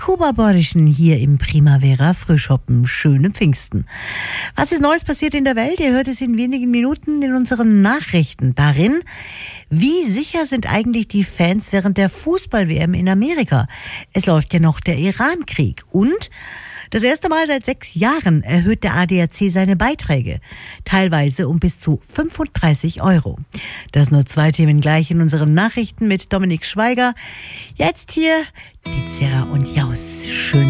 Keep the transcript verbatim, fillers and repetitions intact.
Kuba Borischen hier im Primavera Frühschoppen. Schöne Pfingsten. Was ist Neues passiert in der Welt? Ihr hört es in wenigen Minuten in unseren Nachrichten. Darin, wie sicher sind eigentlich die Fans während der Fußball-W M in Amerika? Es läuft ja noch der Iran-Krieg. Und das erste Mal seit sechs Jahren erhöht der A D A C seine Beiträge, teilweise um bis zu fünfunddreißig Euro. Das nur zwei Themen gleich in unseren Nachrichten mit Dominik Schweiger. Jetzt hier Pizzeria und Jaus. Schön.